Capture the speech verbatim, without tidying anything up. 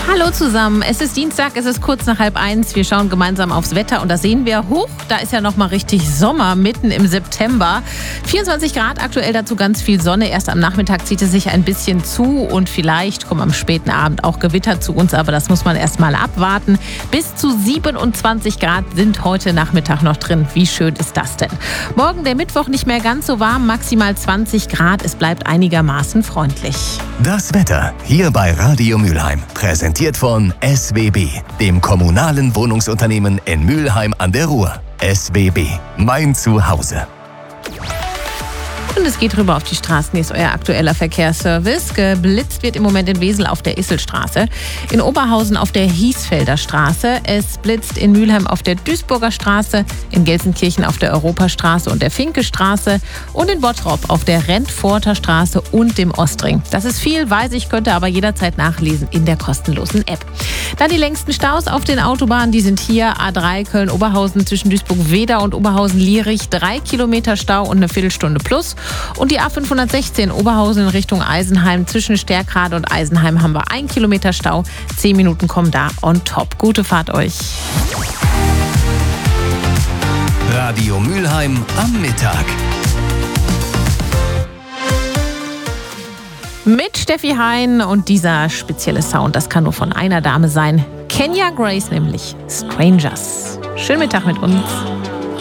Hallo zusammen, es ist Dienstag, es ist kurz nach halb eins. Wir schauen gemeinsam aufs Wetter und da sehen wir, hoch, da ist ja noch mal richtig Sommer, mitten im September. vierundzwanzig Grad, aktuell dazu ganz viel Sonne. Erst am Nachmittag zieht es sich ein bisschen zu und vielleicht kommen am späten Abend auch Gewitter zu uns, aber das muss man erst mal abwarten. Bis zu siebenundzwanzig Grad sind heute Nachmittag noch drin. Wie schön ist das denn? Morgen der Mittwoch nicht mehr ganz so warm, maximal zwanzig Grad. Es bleibt einigermaßen freundlich. Das Wetter hier bei Radio Mülheim. Präsentiert von S W B, dem kommunalen Wohnungsunternehmen in Mülheim an der Ruhr. S W B, mein Zuhause. Und es geht rüber auf die Straßen. Hier ist euer aktueller Verkehrsservice. Geblitzt wird im Moment in Wesel auf der Isselstraße, in Oberhausen auf der Hiesfelder Straße. Es blitzt in Mülheim auf der Duisburger Straße, in Gelsenkirchen auf der Europastraße und der Finkestraße und in Bottrop auf der Rentforter Straße und dem Ostring. Das ist viel, weiß ich, könnt ihr aber jederzeit nachlesen in der kostenlosen App. Dann die längsten Staus auf den Autobahnen, die sind hier A drei Köln-Oberhausen zwischen Duisburg-Weder und Oberhausen-Lierich. Drei Kilometer Stau und eine Viertelstunde plus. Und die A fünfhundertsechzehn Oberhausen in Richtung Eisenheim. Zwischen Stärkrade und Eisenheim haben wir ein Kilometer Stau. Zehn Minuten kommen da on top. Gute Fahrt euch. Radio Mülheim am Mittag. Mit Steffi Hein und dieser spezielle Sound, das kann nur von einer Dame sein. Kenya Grace nämlich. Strangers. Schönen Mittag mit uns.